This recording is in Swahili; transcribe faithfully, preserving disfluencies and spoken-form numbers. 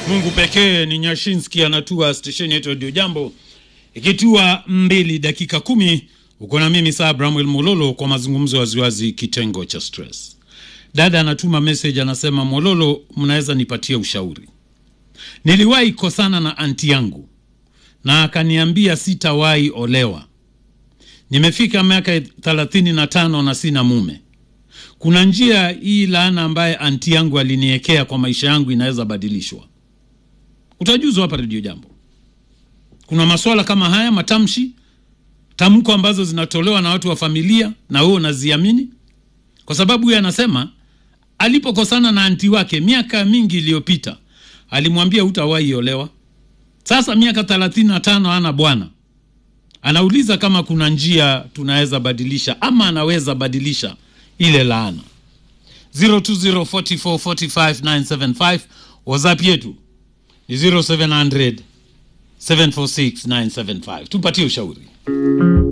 Mungu pekee ni Nyashinski anatua station yetu ndio jambo. Ikitua mbili dakika kumi uko na mimi Sir Bramwell Mololo kwa mazungumzo waziwazi kitengo cha stress. Dada anatuma message anasema, Mololo mnaweza nipatia ushauri. Niliwahi kosana na anti yangu na akaniambia sitawahi olewa. Nimefika miaka thelathini na tano na sina mume. Kuna njia hii laana ambaye anti yangu aliniekea kwa maisha yangu inaweza badilishwa? Utajuzwa hapa Radio Jambo. Kuna masuala kama haya, matamshi, tamko ambazo zinatolewa na watu wa familia na wewe unaziamini? Kwa sababu yeye anasema alipokosana na anti wake miaka mingi iliyopita, alimwambia hutawahi olewa. Sasa miaka thelathini na tano ana bwana. Anauliza kama kuna njia tunaweza badilisha ama anaweza badilisha ile laana. zero two zero four four four five nine seven five WhatsApp yetu ni zero seven zero zero seven four six nine seven five. Tupatie ushauri.